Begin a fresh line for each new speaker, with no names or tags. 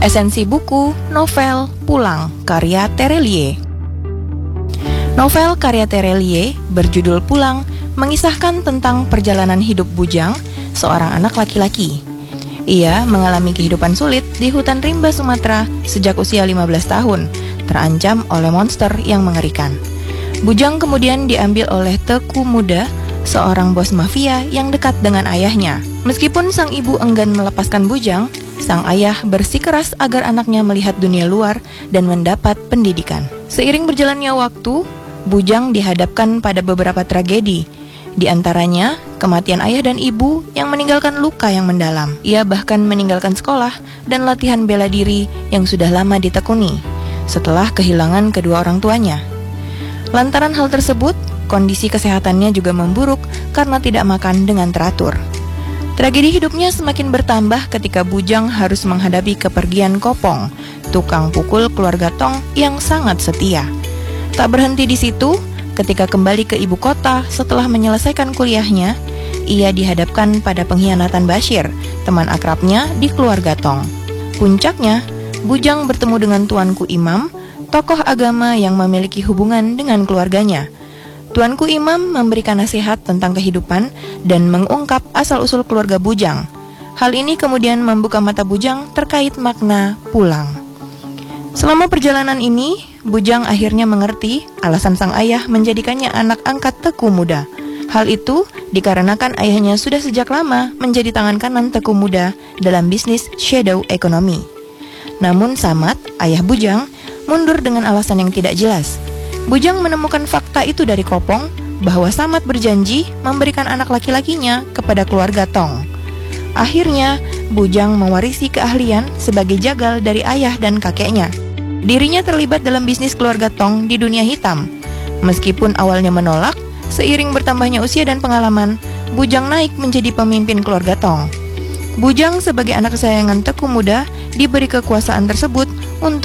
Esensi buku, novel, Pulang, karya Terelie. Novel karya Terelie berjudul Pulang mengisahkan tentang perjalanan hidup Bujang, seorang anak laki-laki. Ia mengalami kehidupan sulit di hutan rimba Sumatera sejak usia 15 tahun, terancam oleh monster yang mengerikan. Bujang kemudian diambil oleh Teku Muda, seorang bos mafia yang dekat dengan ayahnya. Meskipun sang ibu enggan melepaskan Bujang, sang ayah bersikeras agar anaknya melihat dunia luar dan mendapat pendidikan. Seiring berjalannya waktu, Bujang dihadapkan pada beberapa tragedi. Di antaranya, kematian ayah dan ibu yang meninggalkan luka yang mendalam. Ia bahkan meninggalkan sekolah dan latihan bela diri yang sudah lama ditekuni setelah kehilangan kedua orang tuanya. Lantaran hal tersebut, kondisi kesehatannya juga memburuk karena tidak makan dengan teratur. Tragedi hidupnya semakin bertambah ketika Bujang harus menghadapi kepergian Kopong, tukang pukul keluarga Tong yang sangat setia. Tak berhenti di situ, ketika kembali ke ibu kota setelah menyelesaikan kuliahnya, ia dihadapkan pada pengkhianatan Bashir, teman akrabnya di keluarga Tong. Puncaknya, Bujang bertemu dengan Tuanku Imam, tokoh agama yang memiliki hubungan dengan keluarganya. Tuanku Imam memberikan nasihat tentang kehidupan dan mengungkap asal-usul keluarga Bujang. Hal ini kemudian membuka mata Bujang terkait makna pulang. Selama perjalanan ini, Bujang akhirnya mengerti alasan sang ayah menjadikannya anak angkat Teku Muda. Hal itu dikarenakan ayahnya sudah sejak lama menjadi tangan kanan Teku Muda dalam bisnis shadow economy. Namun Samad, ayah Bujang, mundur dengan alasan yang tidak jelas. Bujang menemukan fakta itu dari Kopong bahwa Samad berjanji memberikan anak laki-lakinya kepada keluarga Tong. Akhirnya, Bujang mewarisi keahlian sebagai jagal dari ayah dan kakeknya. Dirinya terlibat dalam bisnis keluarga Tong di dunia hitam. Meskipun awalnya menolak, seiring bertambahnya usia dan pengalaman, Bujang naik menjadi pemimpin keluarga Tong. Bujang sebagai anak kesayangan Teku Muda diberi kekuasaan tersebut untuk